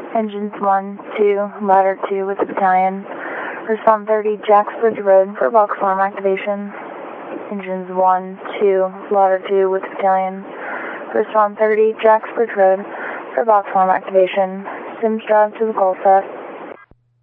Engines 1, 2, ladder 2 with the battalion. Respond 30, Jacksbridge Road for box alarm activation. Engines 1, 2, ladder 2 with the battalion. Respond 30, Jacksbridge Road for box alarm activation. Sims drive to the call set.